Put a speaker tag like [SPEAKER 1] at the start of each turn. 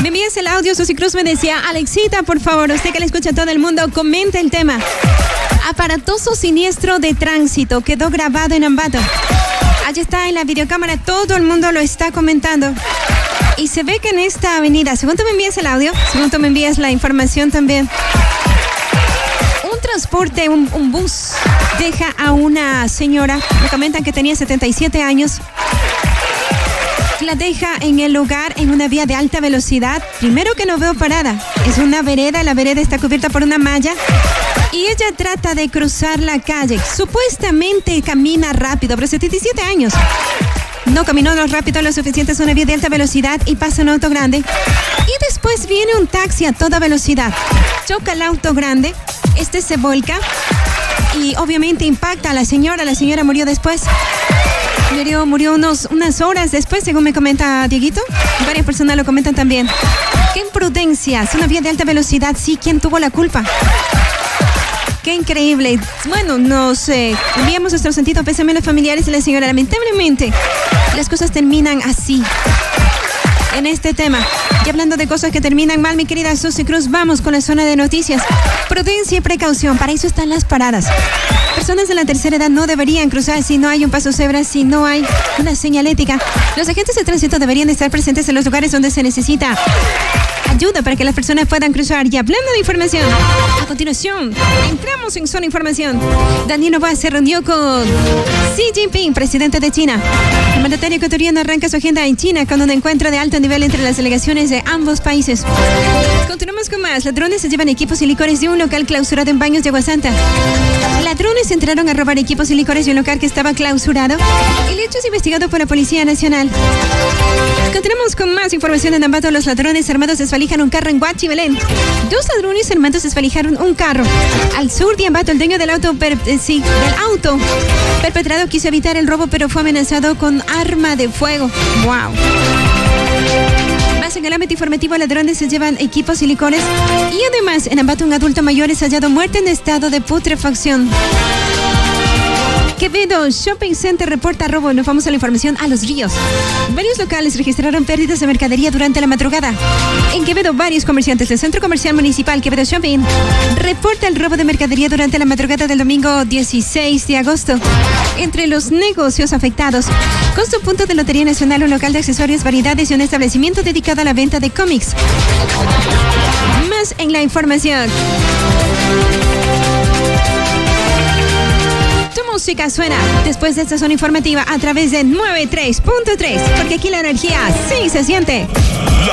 [SPEAKER 1] Me envíes el audio. Susi Cruz me decía, Alexita, por favor, usted que le escucha a todo el mundo, comente el tema. Aparatoso siniestro de tránsito quedó grabado en Ambato. Allí está en la videocámara, todo el mundo lo está comentando. Y se ve que en esta avenida, según tú me envías el audio, según tú me envías la información también, un transporte, un bus, deja a una señora, me comentan que tenía 77 años, la deja en el lugar en una vía de alta velocidad. Primero que no veo parada, es una vereda, la vereda está cubierta por una malla y ella trata de cruzar la calle. Supuestamente camina rápido, pero 77 años. No caminó lo rápido lo suficiente, es una vía de alta velocidad y pasa un auto grande. Y después viene un taxi a toda velocidad. Choca el auto grande, este se volca y obviamente impacta a la señora. La señora murió después. Murió unas horas después, según me comenta Dieguito. Varias personas lo comentan también. ¡Qué imprudencia! Es una vía de alta velocidad, sí, ¿quién tuvo la culpa? ¡Qué increíble! Bueno, nos enviamos nuestro sentido pésame a los familiares de la señora. Lamentablemente, las cosas terminan así en este tema. Y hablando de cosas que terminan mal, mi querida Susi Cruz, vamos con la zona de noticias. Prudencia y precaución, para eso están las paradas. Personas de la tercera edad no deberían cruzar si no hay un paso cebra, si no hay una señalética. Los agentes de tránsito deberían estar presentes en los lugares donde se necesita ayuda para que las personas puedan cruzar. Y hablando de información, a continuación, entramos en zona información. Daniel Noboa se reunió con Xi Jinping, presidente de China. El mandatario ecuatoriano arranca su agenda en China con un encuentro de alto nivel entre las delegaciones de ambos países. Continuamos con más. Ladrones se llevan equipos y licores de un local clausurado en Baños de Aguasanta. Ladrones entraron a robar equipos y licores de un local que estaba clausurado. El hecho es investigado por la Policía Nacional. Continuamos con más información en Ambato. Los ladrones armados desvalijan un carro en Huachi, Belén. 2 ladrones armados desvalijaron un carro al sur de Ambato. El dueño del auto perpetrado quiso evitar el robo, pero fue amenazado con arma de fuego. ¡Wow! Más en el ámbito informativo, ladrones se llevan equipos y licores. Y además, en Ambato, un adulto mayor es hallado muerto en estado de putrefacción. Quevedo Shopping Center reporta robo. Nos vamos a la información a Los Ríos. Varios locales registraron pérdidas de mercadería durante la madrugada. En Quevedo, varios comerciantes del Centro Comercial Municipal Quevedo Shopping reporta el robo de mercadería durante la madrugada del domingo 16 de agosto. Entre los negocios afectados, con su punto de Lotería Nacional, un local de accesorios, variedades y un establecimiento dedicado a la venta de cómics. Más en la información. Música suena después de esta zona informativa a través de 93.3, porque aquí la energía sí se siente.